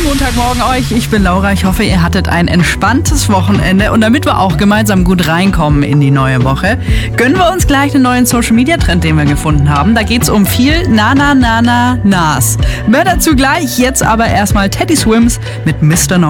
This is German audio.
Montagmorgen euch. Ich bin Laura. Ich hoffe, ihr hattet ein entspanntes Wochenende. Und damit wir auch gemeinsam gut reinkommen in die neue Woche, gönnen wir uns gleich einen neuen Social-Media-Trend, den wir gefunden haben. Da geht's um viel Nas. Mehr dazu gleich. Jetzt aber erstmal Teddy Swims mit Mr. No.